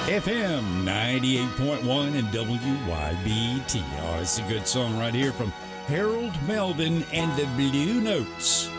FM 98.1 and WYBT. Oh, it's a good song right here from Harold Melvin and the Blue Notes.